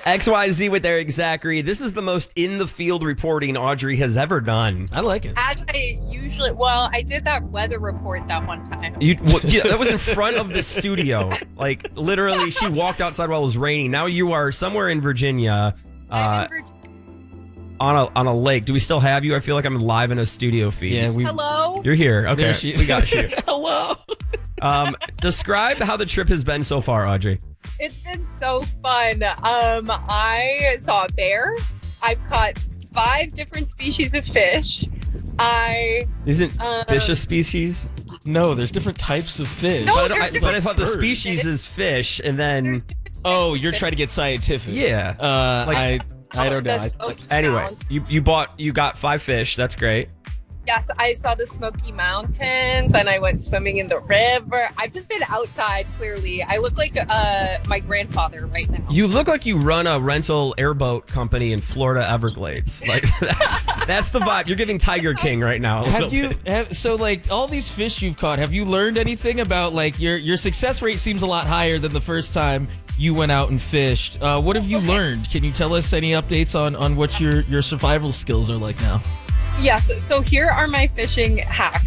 XYZ with Eric Zachary. This is the most in-the-field reporting Audrey has ever done. I like it. As I usually, I did that weather report that one time. That was in front of the studio. Like, literally, she walked outside while it was raining. Now you are somewhere in Virginia. I'm in Virginia. On a lake. Do we still have you? I feel like I'm live in a studio feed. Yeah, Hello? You're here. Okay, There she is. we got you. Hello. Describe how the trip has been so far, Audrey. It's been so fun. I saw a bear. I've caught 5 different species of fish. Isn't fish a species? No, there's different types of fish. No, But there's I different thought the birds. species is fish, and then Oh, you're trying to get scientific. yeah. I don't know. The Smoky Anyway, Mountains. you got 5 fish. That's great. Yes, I saw the Smoky Mountains and I went swimming in the river. I've just been outside, clearly. I look like my grandfather right now. You look like you run a rental airboat company in Florida Everglades. Like that's the vibe. You're giving Tiger King right now. So like all these fish you've caught, have you learned anything about like your success rate seems a lot higher than the first time you went out and fished. What have you learned? Can you tell us any updates on what your survival skills are like now? Yes, so here are my fishing hacks.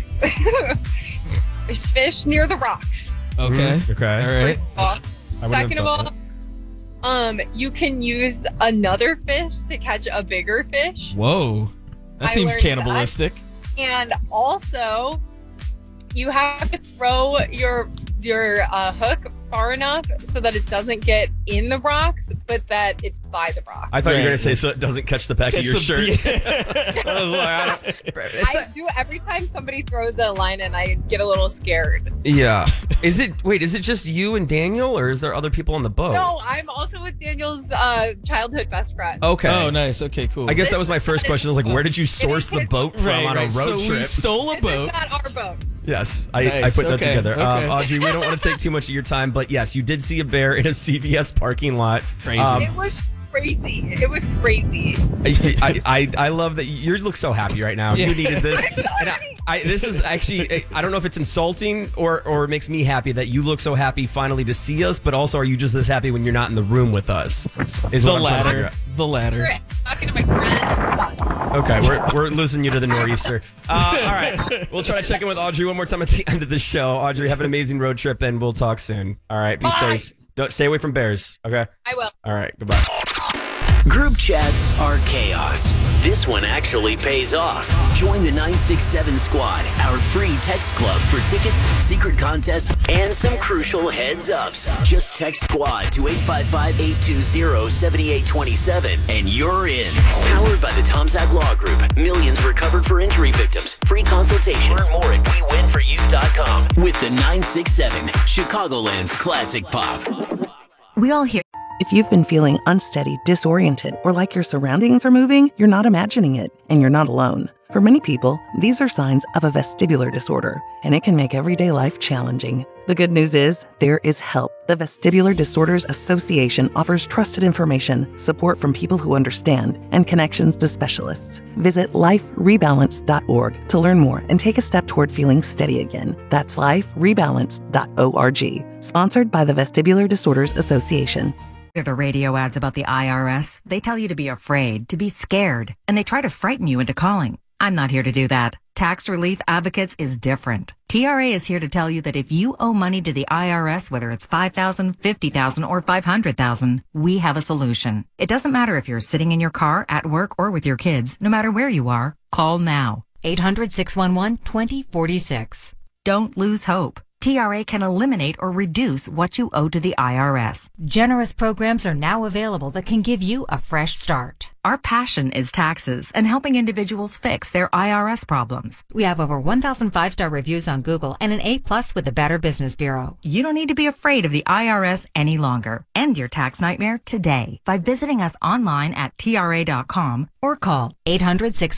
Fish near the rocks. Okay. Okay. All right. Second of all, you can use another fish to catch a bigger fish. Whoa. That I seems learned cannibalistic. And also, you have to throw your hook far enough so that it doesn't get in the rocks, but that it's by the rock. I thought you were Right. going to say so it doesn't catch the back of your shirt. I was like, I do every time somebody throws a line and I get a little scared. yeah. Is it just you and Daniel, or is there other people on the boat? No, I'm also with Daniel's childhood best friend. Okay. Oh, nice. Okay, cool. I guess that was my first question. I was like, where did you source the boat from on a road so trip? we stole a This boat. is not our boat. Yes, I Nice, put that okay, together. okay. Audrey, we don't want to take too much of your time, but yes, you did see a bear in a CVS parking lot. Crazy. It was crazy. It was crazy. I love that you look so happy right now. Yeah. You needed this. I'm And this is actually, I don't know if it's insulting or it makes me happy that you look so happy finally to see us, but also are you just this happy when you're not in the room with us? Is The what I'm trying to figure latter. out. The latter. Talking to my friends. Come on. Okay, we're losing you to the nor'easter. All right, we'll try to check in with Audrey one more time at the end of the show. Audrey, have an amazing road trip, and we'll talk soon. All right, be Bye. safe. Don't stay away from bears. Okay. I will. All right. Goodbye. Group chats are chaos. This one actually pays off. Join the 967 Squad, our free text club for tickets, secret contests, and some crucial heads ups. Just text Squad to 855-820-7827 and you're in. Powered by the Tom Zach Law Group. Millions recovered for injury victims. Free consultation. Learn more at WeWinForYou.com. With the 967, Chicagoland's classic pop. We all hear. If you've been feeling unsteady, disoriented, or like your surroundings are moving, you're not imagining it, and you're not alone. For many people, these are signs of a vestibular disorder, and it can make everyday life challenging. The good news is, there is help. The Vestibular Disorders Association offers trusted information, support from people who understand, and connections to specialists. Visit liferebalance.org to learn more and take a step toward feeling steady again. That's liferebalance.org. Sponsored by the Vestibular Disorders Association. The radio ads about the IRS. They tell you to be afraid, to be scared, and they try to frighten you into calling. I'm not here to do that. Tax Relief Advocates is different. TRA is here to tell you that if you owe money to the IRS, whether it's $5,000, $50,000, or $500,000, we have a solution. It doesn't matter if you're sitting in your car, at work, or with your kids. No matter where you are, call now. 800-611-2046. Don't lose hope. TRA can eliminate or reduce what you owe to the IRS. Generous programs are now available that can give you a fresh start. Our passion is taxes and helping individuals fix their IRS problems. We have over 1,000 5-star reviews on Google and an A+ with the Better Business Bureau. You don't need to be afraid of the IRS any longer. End your tax nightmare today by visiting us online at TRA.com or call 800-611-2046.